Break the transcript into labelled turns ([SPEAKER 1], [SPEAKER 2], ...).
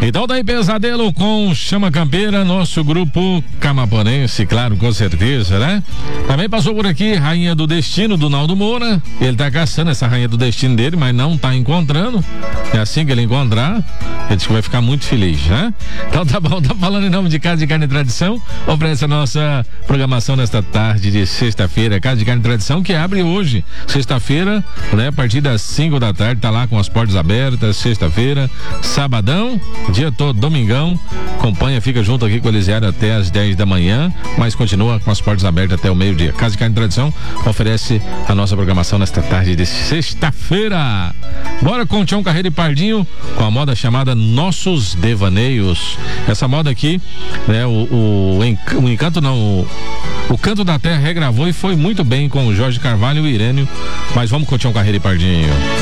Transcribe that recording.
[SPEAKER 1] Então tá aí Pesadelo com Chama Campeira, nosso grupo camaponense, claro, com certeza, né? Também passou por aqui Rainha do Destino, do Naldo Moura. Ele tá caçando essa Rainha do Destino dele, mas não tá encontrando. É assim que ele encontrar, ele diz que vai ficar muito feliz, né? Então tá bom, tá falando em nome de Casa de Carne e Tradição, oferece a nossa programação nesta tarde de sexta-feira. Casa de Carne e Tradição que abre hoje, sexta-feira, né? A partir das 5 da tarde, tá lá com as portas abertas, sexta-feira, sabadão, dia todo, domingão, acompanha, fica junto aqui com o Elisiário até as 10 da manhã, mas continua com as portas abertas até o meio-dia. Casa de Carne e Tradição oferece a nossa programação nesta tarde de sexta-feira. Bora com o Tião Carreiro e Pardinho com a moda chamada Nossos Devaneios. Essa moda aqui, né, o Encanto não, o Canto da Terra regravou e foi muito bem com o Jorge Carvalho e o Irênio, mas vamos com o Tião Carreiro e Pardinho.